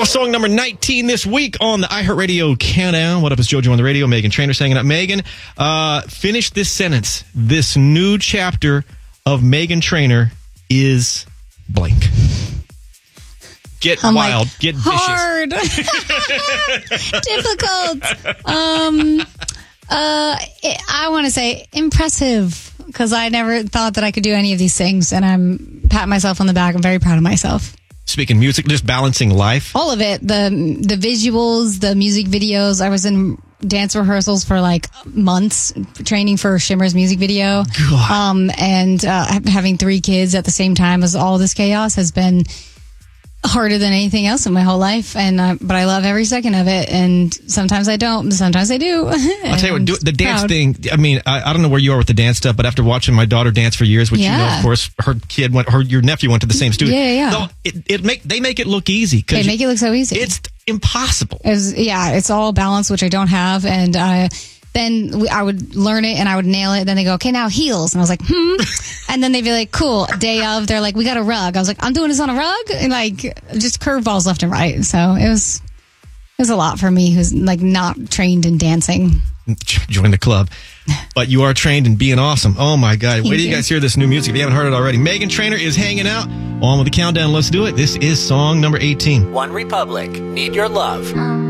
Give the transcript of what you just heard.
Song number 19 this week on the iHeartRadio Countdown. What up, it's JoJo on the radio. Meghan Trainor hanging out. Megan, finish this sentence. This new chapter of Meghan Trainor is blank. Get wild. Like, get hard. Difficult. I want to say impressive, because I never thought that I could do any of these things, and I'm patting myself on the back. I'm very proud of myself. Speaking music, just balancing life. All of it. The visuals, the music videos. I was in dance rehearsals for like months, training for Shimmer's music video. God. And having 3 kids at the same time as all this chaos has been harder than anything else in my whole life, but I love every second of it, and sometimes I don't, sometimes I do. I'll tell you what, the dance thing, I mean, I don't know where you are with the dance stuff, but after watching my daughter dance for years, which you know, of course, your nephew went to the same studio. Yeah. They make it look easy. They make it look so easy. It's impossible. It's all balance, which I don't have, and then I would learn it and I would nail it. Then they go, okay, now heels. And I was like, And then they'd be like, cool. Day of, they're like, we got a rug. I was like, I'm doing this on a rug? And like, just curveballs left and right. So it was a lot for me, who's like not trained in dancing. Join the club. But you are trained in being awesome. Oh my God. Wait till you guys hear this new music if you haven't heard it already. Meghan Trainor is hanging out on with the countdown. Let's do it. This is song number 18. One Republic, Need Your Love.